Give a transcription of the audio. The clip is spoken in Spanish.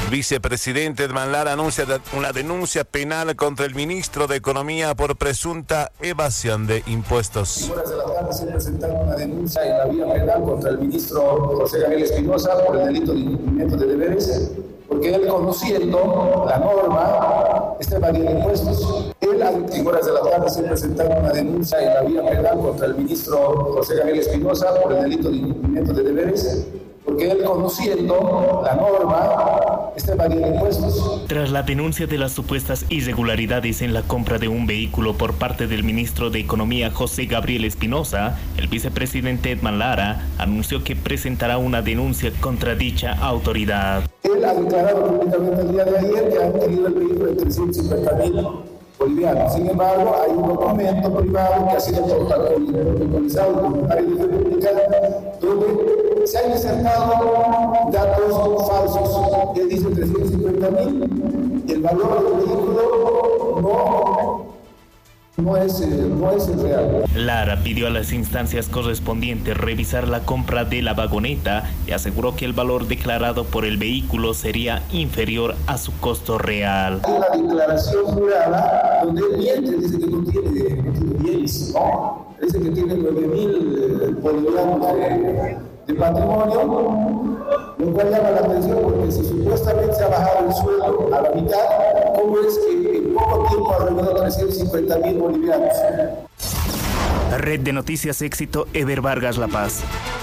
Vicepresidente Edman Lara anuncia una denuncia penal contra el ministro de Economía por presunta evasión de impuestos. En horas de la tarde se presentaron una denuncia en la vía penal contra el ministro José Gabriel Espinosa por el delito de incumplimiento de deberes, porque él, conociendo la norma, está evadiendo impuestos. Él, en horas de la tarde se presentaron una denuncia en la vía penal contra el ministro José Gabriel Espinosa por el delito de incumplimiento de deberes, porque él, conociendo la norma, está evadiendo impuestos. Tras la denuncia de las supuestas irregularidades en la compra de un vehículo por parte del ministro de Economía José Gabriel Espinosa, el vicepresidente Edman Lara anunció que presentará una denuncia contra dicha autoridad. Él ha declarado públicamente el día de ayer que ha adquirido el vehículo de 350.000 bolivianos. Sin embargo, hay un documento privado que ha sido protocolizado por un área de pública donde se han insertado datos falsos. Él dice 350.000 y el valor del vehículo no es el real. Lara pidió a las instancias correspondientes revisar la compra de la vagoneta y aseguró que el valor declarado por el vehículo sería inferior a su costo real. Hay una declaración jurada donde él miente, dice que no tiene bienes, ¿no? Dice que tiene 9.000 bolivianos de patrimonio, lo cual llama la atención porque si supuestamente se ha bajado el sueldo a la mitad, ¿cómo es que en poco tiempo ha reunido 350.000 bolivianos? Red de Noticias Éxito, Eber Vargas, La Paz.